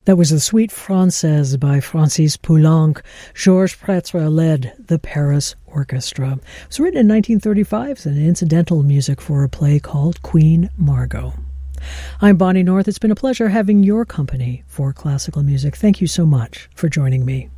That was the Suite Française by Francis Poulenc. Georges Prêtre led the Paris Orchestra. It was written in 1935 as an incidental music for a play called Queen Margot. I'm Bonnie North. It's been a pleasure having your company for classical music. Thank you so much for joining me.